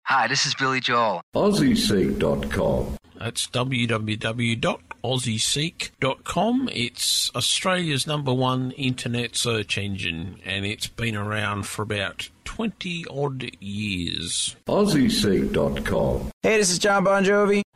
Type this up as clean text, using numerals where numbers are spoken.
Hi, this is Billy Joel. AussieSeek.com. That's www.aussieseek.com. It's Australia's #1 internet search engine, and it's been around for about 20-odd years. AussieSeek.com. Hey, this is John Bon Jovi.